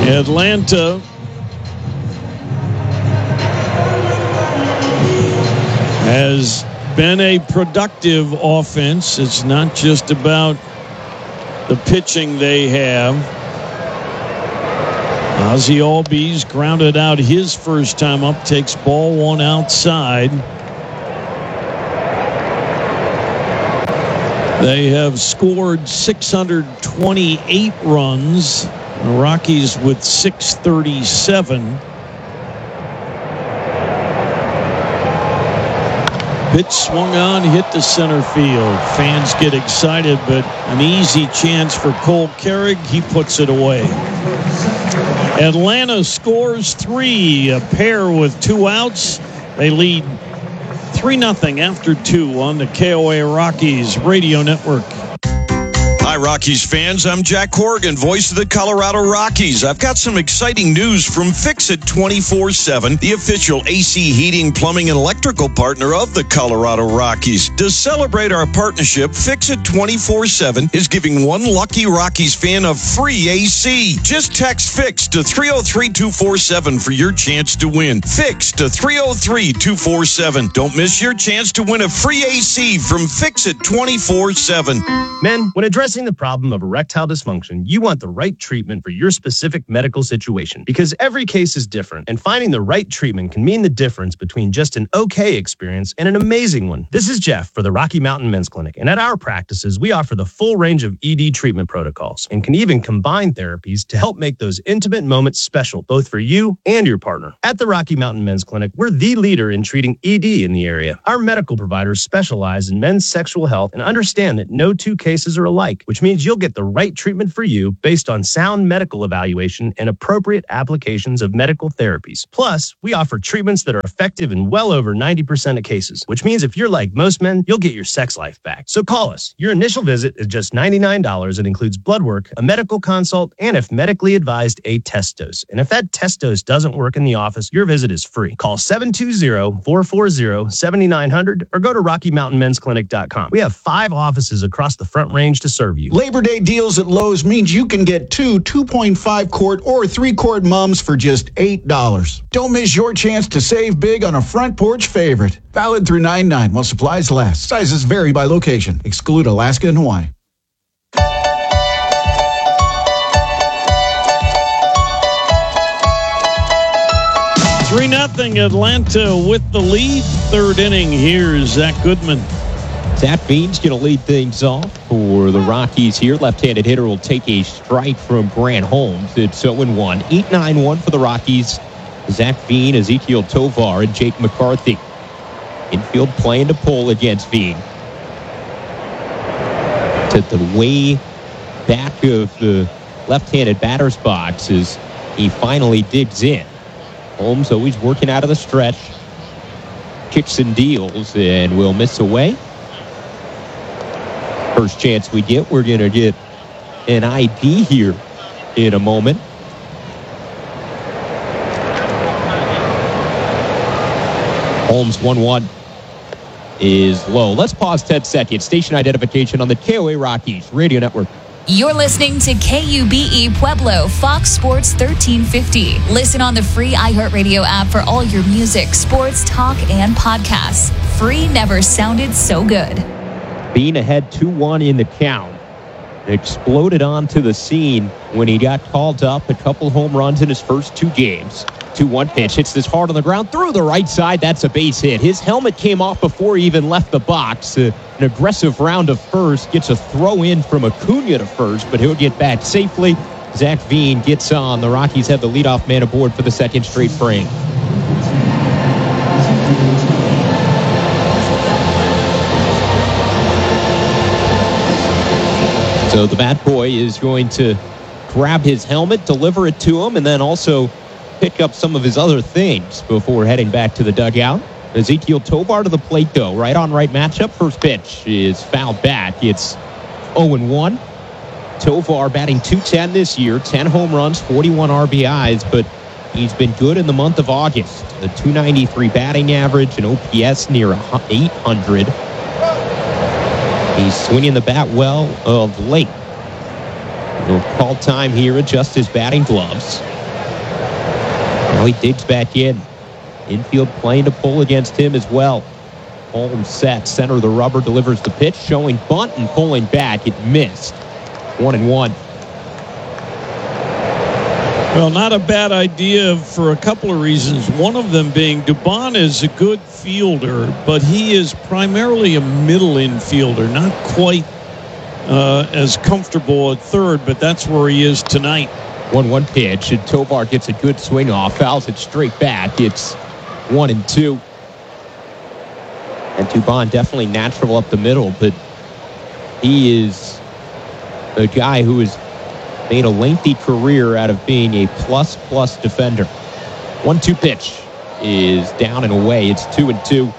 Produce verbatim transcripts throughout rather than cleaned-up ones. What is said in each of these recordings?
Atlanta has been a productive offense. It's not just about the pitching they have. Ozzie Albies grounded out his first time up, takes ball one outside. They have scored six hundred twenty-eight runs. The Rockies with six thirty-seven. Pitch swung on, hit to center field. Fans get excited, but an easy chance for Cole Carrig. He puts it away. Atlanta scores three, a pair with two outs. They lead three nothing after two on the K O A Rockies Radio Network. Hi, Rockies fans. I'm Jack Corrigan, voice of the Colorado Rockies. I've got some exciting news from Fix It twenty-four seven, the official A C heating, plumbing, and electrical partner of the Colorado Rockies. To celebrate our partnership, Fix It twenty-four seven is giving one lucky Rockies fan a free A C. Just text FIX to three oh three two four seven for your chance to win. FIX to three oh three two four seven. Don't miss your chance to win a free A C from Fix It twenty-four seven. Men, when addressing the problem of erectile dysfunction, you want the right treatment for your specific medical situation, because every case is different, and finding the right treatment can mean the difference between just an okay experience and an amazing one. This is Jeff for the Rocky Mountain Men's Clinic, and at our practices, we offer the full range of E D treatment protocols and can even combine therapies to help make those intimate moments special, both for you and your partner. At the Rocky Mountain Men's Clinic, we're the leader in treating E D in the area. Our medical providers specialize in men's sexual health and understand that no two cases are alike, which means you'll get the right treatment for you based on sound medical evaluation and appropriate applications of medical therapies. Plus, we offer treatments that are effective in well over ninety percent of cases, which means if you're like most men, you'll get your sex life back. So call us. Your initial visit is just ninety-nine dollars. It includes blood work, a medical consult, and if medically advised, a test dose. And if that test dose doesn't work in the office, your visit is free. Call seven two zero, four four zero, seven nine zero zero or go to rocky mountain men's clinic dot com. We have five offices across the Front Range to serve you. Labor Day deals at Lowe's means you can get two two point five quart or three quart mums for just eight dollars. Don't miss your chance to save big on a front porch favorite. Valid through nine nine while supplies last. Sizes vary by location. Exclude Alaska and Hawaii. three nothing Atlanta with the lead. Third inning. Here's Zach Goodman. Zach Veen's going to lead things off for the Rockies here. Left-handed hitter will take a strike from Grant Holmes. It's oh and one. eight nine one for the Rockies. Zach Veen, Ezekiel Tovar, and Jake McCarthy. Infield playing to pull against Veen. To the way back of the left-handed batter's box as he finally digs in. Holmes always working out of the stretch. Kicks and deals and will miss away. First chance we get, we're going to get an I D here in a moment. Holmes one one is low. Let's pause ten seconds. Station identification on the K O A Rockies Radio Network. You're listening to K U B E Pueblo, Fox Sports thirteen fifty. Listen on the free iHeartRadio app for all your music, sports, talk, and podcasts. Free never sounded so good. Being ahead two one in the count. Exploded onto the scene when he got called up. A couple home runs in his first two games. two one pitch. Hits this hard on the ground through the right side. That's a base hit. His helmet came off before he even left the box. Uh, an aggressive round of first. Gets a throw in from Acuna to first, but he'll get back safely. Zach Veen gets on. The Rockies have the leadoff man aboard for the second straight frame. So the bat boy is going to grab his helmet, deliver it to him, and then also pick up some of his other things before heading back to the dugout. Ezekiel Tovar to the plate, though. Right on right matchup. First pitch is fouled back. It's oh and one. Tovar batting two ten this year. ten home runs, forty-one R B Is, but he's been good in the month of August. A two ninety-three batting average, an O P S near eight hundred. He's swinging the bat well of late. He'll call time here, adjust his batting gloves. Well, he digs back in. Infield playing to pull against him as well. Holmes set, center of the rubber, delivers the pitch, showing bunt and pulling back. It missed. One and one. Well, not a bad idea for a couple of reasons. One of them being Dubon is a good fielder, but he is primarily a middle infielder, not quite uh, as comfortable at third, but that's where he is tonight. one one pitch, and Tovar gets a good swing off, fouls it straight back. It's one and two. And Dubon definitely natural up the middle, but he is a guy who has made a lengthy career out of being a plus-plus defender. one two pitch is down and away. It's two and two.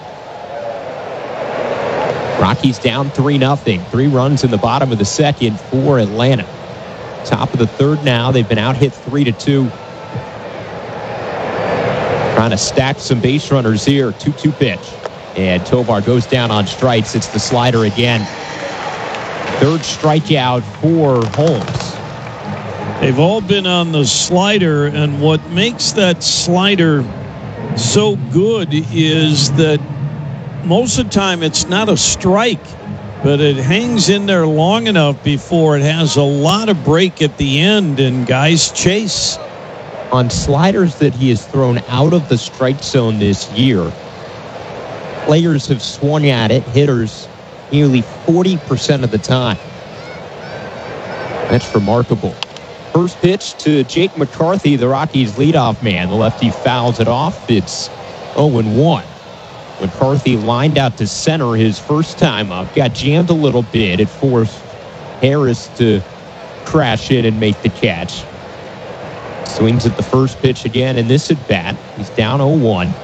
Rockies down three nothing. Three runs in the bottom of the second for Atlanta. Top of the third now. They've been out hit three to two. Trying to stack some base runners here. two two pitch. And Tovar goes down on strikes. It's the slider again. Third strikeout for Holmes. They've all been on the slider, and what makes that slider so good is that most of the time it's not a strike, but it hangs in there long enough before it has a lot of break at the end and guys chase. On sliders that he has thrown out of the strike zone this year, players have swung at it, hitters, nearly forty percent of the time. That's remarkable. First pitch to Jake McCarthy, the Rockies' leadoff man. The lefty fouls it off. It's oh and one. McCarthy lined out to center his first time up. Got jammed a little bit. It forced Harris to crash in and make the catch. Swings at the first pitch again in this at-bat. He's down oh one.